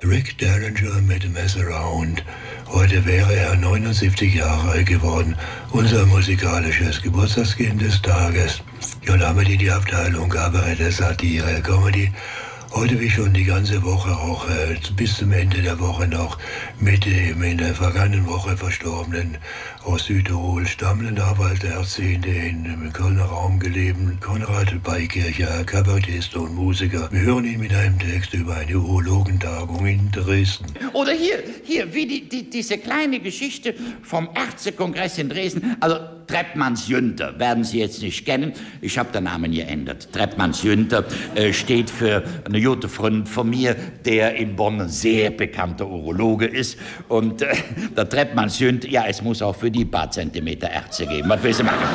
Rick Derringer mit Mess Around. Heute wäre er 79 Jahre alt geworden. Unser musikalisches Geburtstagskind des Tages. Ja, damit in die Abteilung Kabarett, Satire, Comedy. Heute wie schon die ganze Woche, auch bis zum Ende der Woche noch, mit dem in der vergangenen Woche verstorbenen, aus Südtirol stammenden Anwalt der Jahrzehnte im Kölner Raum gelebten Konrad Beikircher, Kabarettist und Musiker. Wir hören ihn mit einem Text über eine Urologentagung in Dresden. Oder hier, wie diese kleine Geschichte vom Ärztekongress in Dresden. Also Treppmanns Jünter, werden Sie jetzt nicht kennen. Ich habe den Namen geändert. Treppmanns Jünter steht für eine gute Freund von mir, der in Bonn ein sehr bekannter Urologe ist. Und der Treppmanns Jünter, ja, es muss auch für die paar Zentimeter Ärzte geben. Was will sie machen?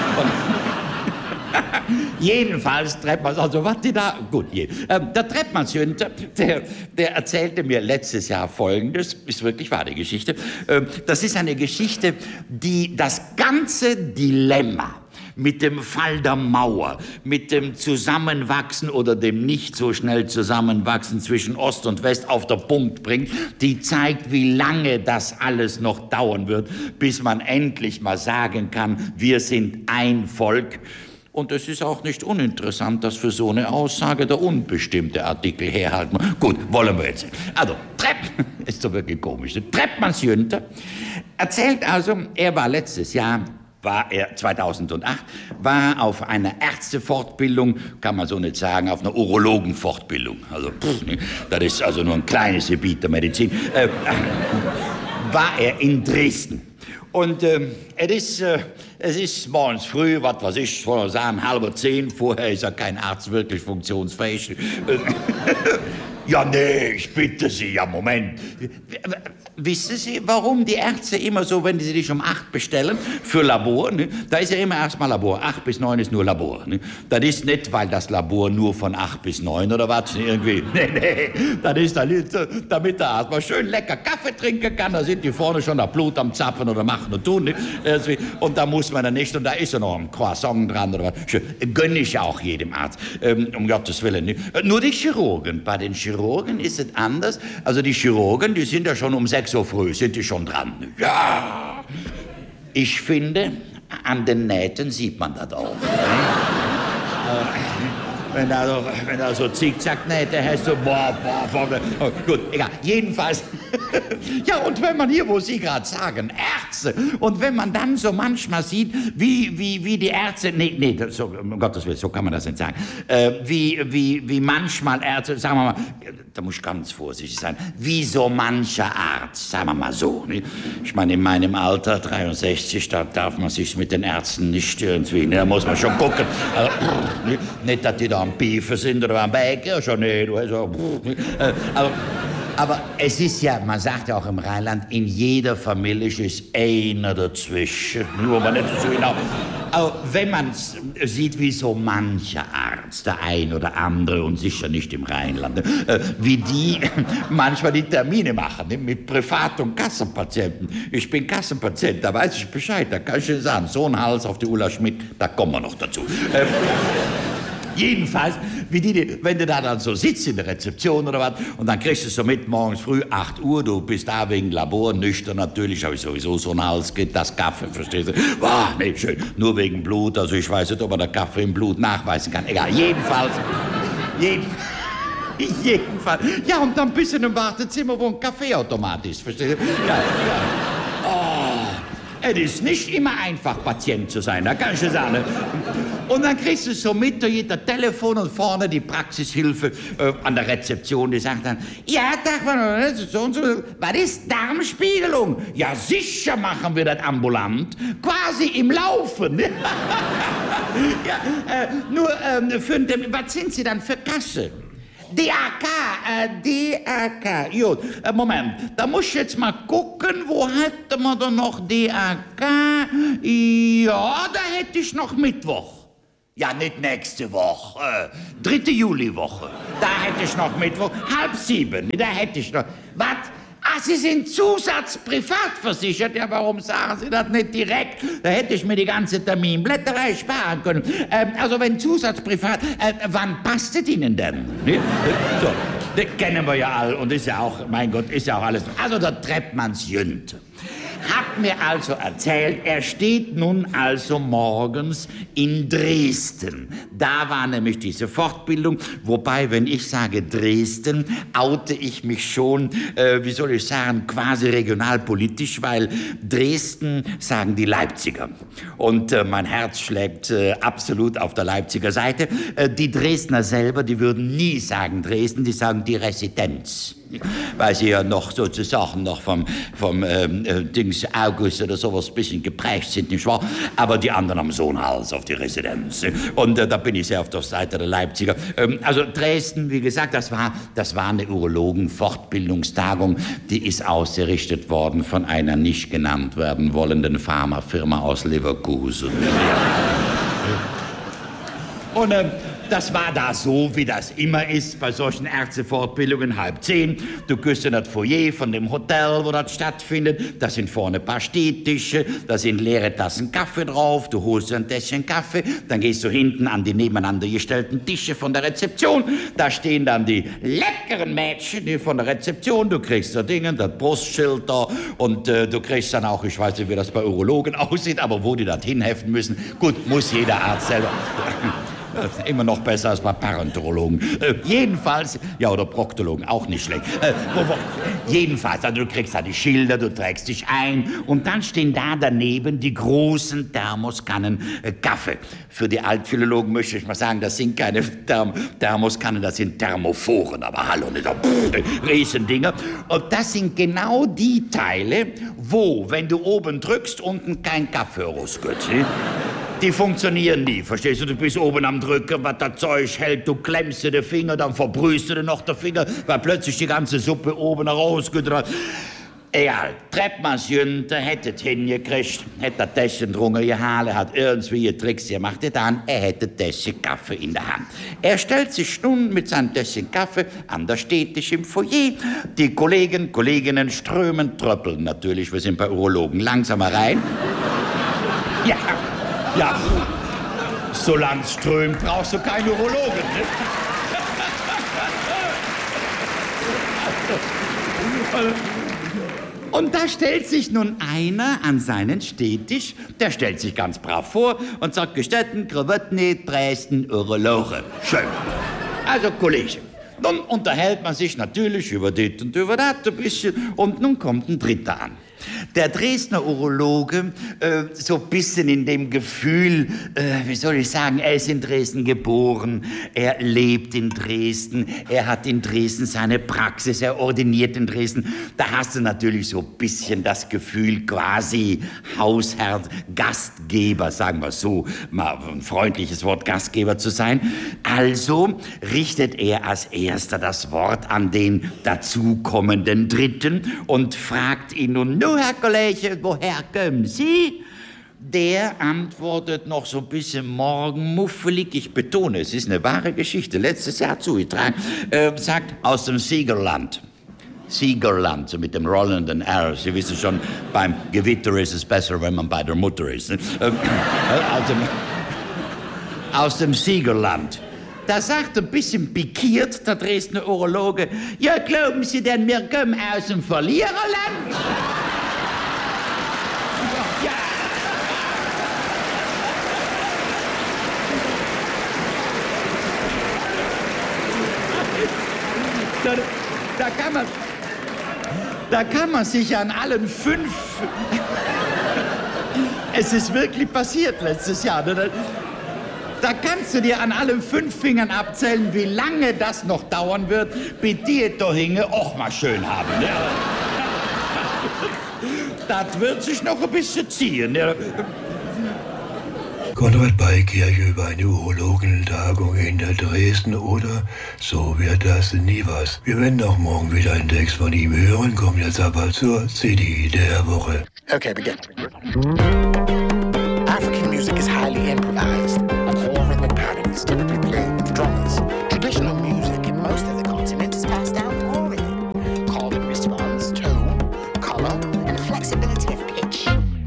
Jedenfalls Treppmanns, also was die da, gut, der Treppmanns Jünter, der erzählte mir letztes Jahr Folgendes, ist wirklich wahr, die Geschichte. Das ist eine Geschichte, die das ganze Dilemma mit dem Fall der Mauer, mit dem Zusammenwachsen oder dem nicht so schnell Zusammenwachsen zwischen Ost und West auf den Punkt bringt, die zeigt, wie lange das alles noch dauern wird, bis man endlich mal sagen kann, wir sind ein Volk. Und es ist auch nicht uninteressant, dass für so eine Aussage der unbestimmte Artikel herhalten. Gut, wollen wir jetzt. Also, ist doch wirklich komisch. Treppmanns Jünter erzählt also, er war letztes Jahr, 2008, war auf einer Ärztefortbildung, kann man so nicht sagen, auf einer Urologenfortbildung. Also, das ist also nur ein kleines Gebiet der Medizin. War er in Dresden. Und es ist morgens früh, was weiß ich, soll man sagen, 9:30, vorher ist ja kein Arzt wirklich funktionsfähig. Ja, nee, ich bitte Sie, ja, Moment. Wissen Sie, warum die Ärzte immer so, wenn sie dich um 8 bestellen für Labor, ne? Da ist ja immer erstmal Labor. 8 bis 9 ist nur Labor. Ne? Das ist nicht, weil das Labor nur von 8 bis 9 oder was, irgendwie. Nee, das ist damit der Arzt mal schön lecker Kaffee trinken kann. Da sind die vorne schon das Blut am Zapfen oder machen und tun. Ne? Und da muss man dann nicht, und da ist ja noch ein Croissant dran oder was. Schön. Gönne ich auch jedem Arzt, um Gottes Willen. Ne? Nur die Chirurgen, bei den Chirurgen ist es anders. Also die Chirurgen, die sind ja schon um 6 Uhr früh, sind die schon dran. Ja! Ich finde, an den Nähten sieht man das auch. Wenn da so Zickzack-Nähte hast, so oh, gut, egal. Jedenfalls, ja, und wenn man hier, wo Sie gerade sagen, Ärzte, und wenn man dann so manchmal sieht, wie die Ärzte, nee, so, um Gottes Willen, so kann man das nicht sagen, wie manchmal Ärzte, sagen wir mal, da muss ich ganz vorsichtig sein, wie so mancher Arzt, sagen wir mal so, ne? Ich meine, in meinem Alter, 63, da darf man sich mit den Ärzten nicht irgendwie, ne? Da muss man schon gucken, nicht, dass die da am Piefen sind oder am Bäcker, schon nicht, aber es ist ja, man sagt ja auch im Rheinland, in jeder Familie ist einer dazwischen, nur man nicht so genau. Aber wenn man sieht, wie so mancher Arzt, der ein oder andere und sicher nicht im Rheinland, wie die manchmal die Termine machen mit Privat- und Kassenpatienten. Ich bin Kassenpatient, da weiß ich Bescheid, da kann ich Ihnen sagen, so ein Hals auf die Ulla Schmidt, da kommen wir noch dazu. Jedenfalls, wenn du da dann so sitzt in der Rezeption oder was, und dann kriegst du so mit, morgens früh, 8 Uhr, du bist da wegen Labor, nüchtern natürlich, habe ich sowieso so einen Hals, geht das Kaffee, verstehst du? Boah, nee, schön, nur wegen Blut, also ich weiß nicht, ob man der Kaffee im Blut nachweisen kann. Egal, jedenfalls, ja, und dann bist du in einem Wartezimmer, wo ein Kaffeeautomat ist, verstehst du? Ja. Es ist nicht immer einfach, Patient zu sein, da kann ich dir sagen. Und dann kriegst du so mit, da geht das Telefon und vorne die Praxishilfe an der Rezeption, die sagt dann, ja, Tag, so und so, was ist Darmspiegelung? Ja, sicher machen wir das ambulant, quasi im Laufen. Ja, nur, was sind Sie dann für Kasse? DAK, gut, Moment, da muss ich jetzt mal gucken, wo hätte man da noch DAK? Ja, da hätte ich noch Mittwoch. Ja, nicht nächste Woche, 3. Juliwoche, da hätte ich noch Mittwoch, 6:30, da hätte ich noch, was? Ah, Sie sind zusatzprivat versichert. Ja, warum sagen Sie das nicht direkt? Da hätte ich mir die ganze Terminblätterei sparen können. Also wenn zusatzprivat, wann passt es Ihnen denn? Ne? So. Das kennen wir ja alle und ist ja auch, mein Gott, ist ja auch alles. Also der Treppmanns Jünd hat mir also erzählt, er steht nun also morgens in Dresden. Da war nämlich diese Fortbildung, wobei, wenn ich sage Dresden, oute ich mich schon, wie soll ich sagen, quasi regionalpolitisch, weil Dresden sagen die Leipziger. Und mein Herz schlägt absolut auf der Leipziger Seite. Die Dresdner selber, die würden nie sagen Dresden, die sagen die Residenz. Weil sie ja noch sozusagen noch vom Dings August oder sowas ein bisschen geprägt sind, nicht wahr? Aber die anderen haben so einen Hals auf die Residenz. Und da bin ich sehr auf der Seite der Leipziger. Also Dresden, wie gesagt, das war eine Urologen-Fortbildungstagung, die ist ausgerichtet worden von einer nicht genannt werden wollenden Pharmafirma aus Leverkusen. Und das war da so, wie das immer ist bei solchen Ärztefortbildungen, 9:30. Du gehst in das Foyer von dem Hotel, wo das stattfindet. Da sind vorne ein paar Stehtische, da sind leere Tassen Kaffee drauf. Du holst dir ein Tässchen Kaffee, dann gehst du hinten an die nebeneinander gestellten Tische von der Rezeption. Da stehen dann die leckeren Mädchen von der Rezeption. Du kriegst da Dinge, das Brustschild da und du kriegst dann auch, ich weiß nicht, wie das bei Urologen aussieht, aber wo die das hinheften müssen, gut, muss jeder Arzt selber. Immer noch besser als bei Parenterologen. Jedenfalls, ja, oder Proktologen, auch nicht schlecht. Jedenfalls, also du kriegst da die Schilder, du trägst dich ein und dann stehen da daneben die großen Thermoskannen Kaffee. Für die Altphilologen möchte ich mal sagen, das sind keine Thermoskannen, das sind Thermophoren, aber hallo, nicht so Riesendinger. Und das sind genau die Teile, wo, wenn du oben drückst, unten kein Kaffee rausgeht. Die funktionieren nie, verstehst du? Du bist oben am Drücken, was das Zeug hält, du klemmst dir den Finger, dann verbrühst du dir noch den Finger, weil plötzlich die ganze Suppe oben rausgeht. Egal, Treppmanns Jünd, der hätte es hingekriegt, hätte das Täschchen drunter gehalten, hat irgendwie Tricks gemacht, er hätte Täschchen Kaffee in der Hand. Er stellt sich nun mit seinem Täschchen Kaffee an der Stehtisch im Foyer. Die Kolleginnen strömen, tröppeln natürlich, wir sind bei Urologen, langsamer rein. Ja, solange es strömt, brauchst du keinen Urologen. Ne? Und da stellt sich nun einer an seinen Stehtisch, der stellt sich ganz brav vor und sagt, Gestetten, Krawatten, Dresden, Urologe. Schön. Also, Kollege, nun unterhält man sich natürlich über das und über das ein bisschen und nun kommt ein Dritter an. Der Dresdner Urologe, so ein bisschen in dem Gefühl, wie soll ich sagen, er ist in Dresden geboren, er lebt in Dresden, er hat in Dresden seine Praxis, er ordiniert in Dresden. Da hast du natürlich so ein bisschen das Gefühl, quasi Hausherr, Gastgeber, sagen wir so, mal ein freundliches Wort, Gastgeber zu sein. Also richtet er als erster das Wort an den dazukommenden Dritten und fragt ihn nun, Herr Kollege, woher kommen Sie? Der antwortet noch so ein bisschen morgenmuffelig, ich betone, es ist eine wahre Geschichte, letztes Jahr zugetragen, sagt, aus dem Siegerland. Siegerland, so mit dem rollenden R. Sie wissen schon, beim Gewitter ist es besser, wenn man bei der Mutter ist. Ne? Aus dem Siegerland. Da sagt ein bisschen pikiert der Dresdner Urologe, ja, glauben Sie denn, wir kommen aus dem Verliererland? Da kann man sich an allen 5... Es ist wirklich passiert letztes Jahr. Da kannst du dir an allen 5 Fingern abzählen, wie lange das noch dauern wird, bis die da hinge auch mal schön haben. Ne? Das wird sich noch ein bisschen ziehen. Ne? Konrad Beikirch über eine Urologentagung in der Dresden oder so wird das nie was. Wir werden auch morgen wieder einen Text von ihm hören, kommen jetzt aber zur CD der Woche. Okay, begin.